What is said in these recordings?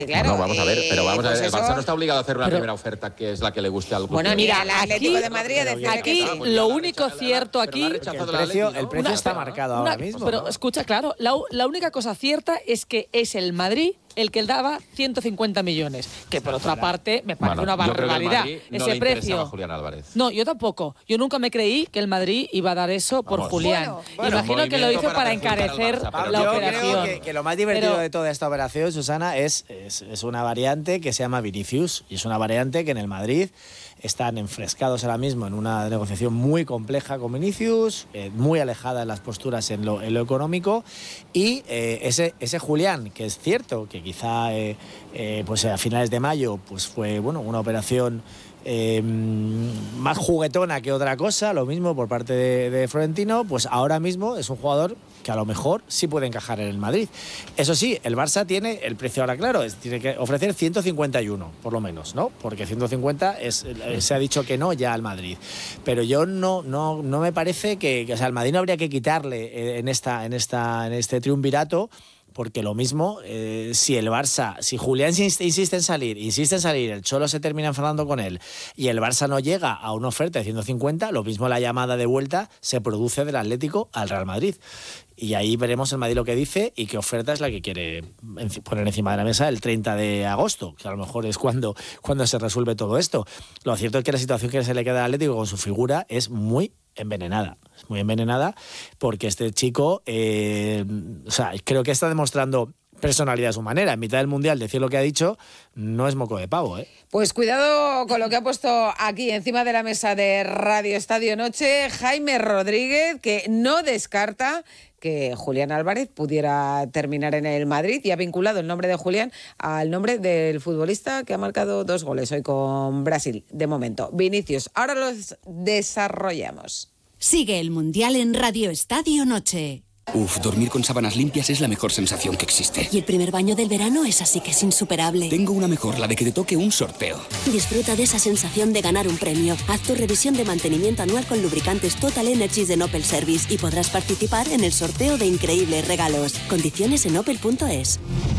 Claro, no, vamos a ver, pero vamos pues a ver, el eso... Barça no está obligado a hacer una primera oferta que es la que le guste al club. Bueno, mira, el Atlético de Madrid aquí lo único cierto aquí... El precio está marcado ahora mismo. Pero escucha, claro, la única cosa cierta es que es el Madrid el que daba 150 millones, que por otra parte me parece una barbaridad. Ese precio. Julián Álvarez. No, yo tampoco. Yo nunca me creí que el Madrid iba a dar eso por Julián. Imagino que lo hizo para encarecer la operación. Yo creo que lo más divertido de toda esta operación, Susana, es una variante que se llama Vinicius, y es una variante que en el Madrid están enfrescados ahora mismo en una negociación muy compleja con Vinicius, muy alejada en las posturas en lo económico, y ese Julián, que es cierto que quizá pues a finales de mayo pues fue una operación más juguetona que otra cosa, lo mismo por parte de Florentino, pues ahora mismo es un jugador que a lo mejor sí puede encajar en el Madrid. Eso sí, el Barça tiene el precio ahora claro, tiene que ofrecer 151, por lo menos, ¿no? Porque 150 se ha dicho que no ya al Madrid. Pero yo no me parece que, o sea, al Madrid no habría que quitarle en este triunvirato, porque lo mismo, si el Barça, si Julián insiste en salir, el Cholo se termina enfadando con él y el Barça no llega a una oferta de 150, lo mismo la llamada de vuelta se produce del Atlético al Real Madrid. Y ahí veremos el Madrid lo que dice y qué oferta es la que quiere poner encima de la mesa el 30 de agosto, que a lo mejor es cuando se resuelve todo esto. Lo cierto es que la situación que se le queda al Atlético con su figura es muy envenenada. Es muy envenenada porque este chico, creo que está demostrando personalidad a su manera. En mitad del Mundial decir lo que ha dicho no es moco de pavo, ¿eh? Pues cuidado con lo que ha puesto aquí encima de la mesa de Radio Estadio Noche Jaime Rodríguez, que no descarta que Julián Álvarez pudiera terminar en el Madrid, y ha vinculado el nombre de Julián al nombre del futbolista que ha marcado 2 goles hoy con Brasil, de momento, Vinicius. Ahora los desarrollamos. Sigue el Mundial en Radio Estadio Noche. Dormir con sábanas limpias es la mejor sensación que existe. Y el primer baño del verano es así que es insuperable. Tengo una mejor, la de que te toque un sorteo. Disfruta de esa sensación de ganar un premio. Haz tu revisión de mantenimiento anual con lubricantes Total Energies de Opel Service y podrás participar en el sorteo de increíbles regalos. Condiciones en opel.es.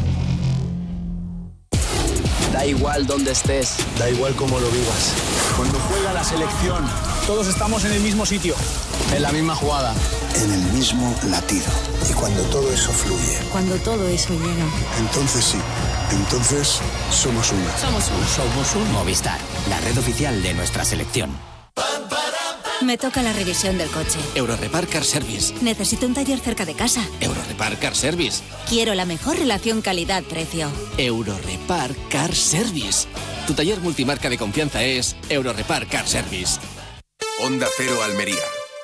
Da igual dónde estés, da igual cómo lo vivas. Cuando juega la selección, todos estamos en el mismo sitio, en la misma jugada, en el mismo latido. Y cuando todo eso fluye, cuando todo eso llega, entonces sí, entonces somos una. Somos un Movistar, la red oficial de nuestra selección. Me toca la revisión del coche. Eurorepar Car Service. Necesito un taller cerca de casa. Eurorepar Car Service. Quiero la mejor relación calidad-precio. Eurorepar Car Service. Tu taller multimarca de confianza es Eurorepar Car Service. Onda Cero Almería.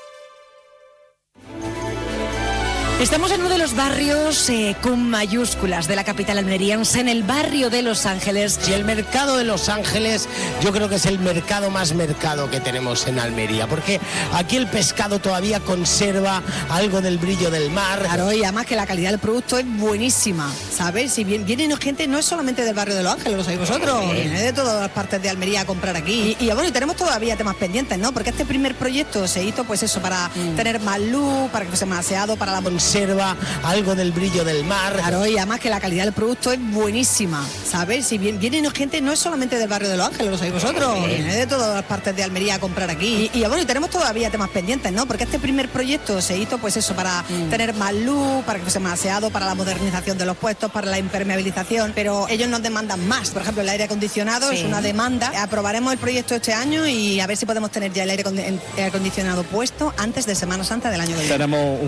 Estamos en uno de los barrios con mayúsculas de la capital almeriense, en el barrio de Los Ángeles. Y el mercado de Los Ángeles yo creo que es el mercado más mercado que tenemos en Almería, porque aquí el pescado todavía conserva algo del brillo del mar. Claro, y además que la calidad del producto es buenísima, ¿sabes? Si vienen gente, no es solamente del barrio de Los Ángeles, lo sabéis vosotros, viene de todas las partes de Almería a comprar aquí. Y bueno, y tenemos todavía temas pendientes, ¿no? Porque este primer proyecto se hizo, pues eso, para tener más luz, para que fuese más aseado, para la conserva algo del brillo del mar. Claro, y además que la calidad del producto es buenísima, ¿sabes? Si vienen gente, no es solamente del barrio de Los Ángeles, lo sabéis vosotros, viene de todas las partes de Almería a comprar aquí. Y bueno, y tenemos todavía temas pendientes, ¿no? Porque este primer proyecto se hizo, pues eso, para tener más luz, para que fuese más aseado, para la modernización de los puestos, para la impermeabilización, pero ellos nos demandan más. Por ejemplo, el aire acondicionado es una demanda. Aprobaremos el proyecto este año y a ver si podemos tener ya el aire acondicionado puesto antes de Semana Santa del año que viene. Tenemos